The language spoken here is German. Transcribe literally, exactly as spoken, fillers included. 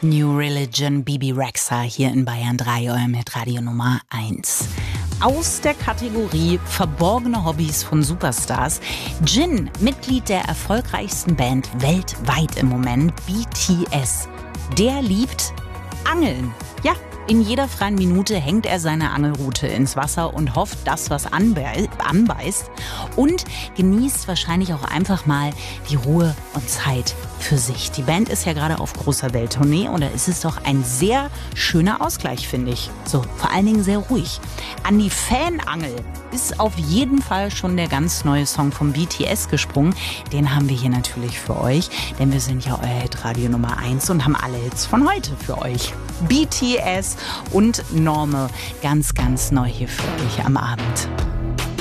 New Religion, Bibi Rexha hier in Bayern drei, eurem Hitradio Nummer eins. Aus der Kategorie verborgene Hobbys von Superstars. Jin, Mitglied der erfolgreichsten Band weltweit im Moment, B T S. Der liebt Angeln. Ja, in jeder freien Minute hängt er seine Angelrute ins Wasser und hofft, dass was anbe- anbeißt. Und genießt wahrscheinlich auch einfach mal die Ruhe und Zeit für sich. Die Band ist ja gerade auf großer Welttournee und da ist es doch ein sehr schöner Ausgleich, finde ich. So, vor allen Dingen sehr ruhig. An die Fanangel ist auf jeden Fall schon der ganz neue Song vom B T S gesprungen. Den haben wir hier natürlich für euch, denn wir sind ja euer Hitradio Nummer eins und haben alle Hits von heute für euch. B T S und Norme, ganz, ganz neu hier für euch am Abend.